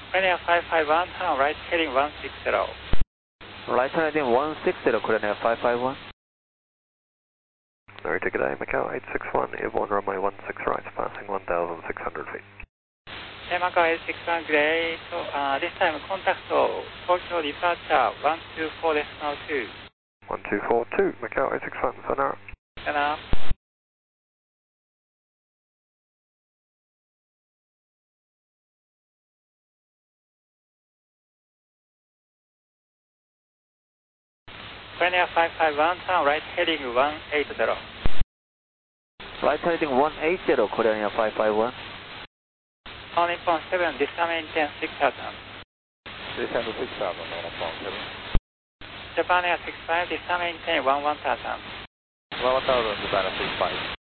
Korea 551, turn right heading 160. Right heading 160, Korea 551. Mary ticket A, Macau 861, airborne runway 16 right, passing 1,600 feet. Macau 861, great. So, this time contact Tokyo departure 124 decimal 2. 1242, Macau 861, Sonara. Sonara. Korea 551, turn right heading 180. Right heading 180, Korea 551. On Nippon 7, descend maintain 6000. Descend to 6000 on Nippon 7. Japan Air 65, descend maintain 11,000. 11,000, Japan 65.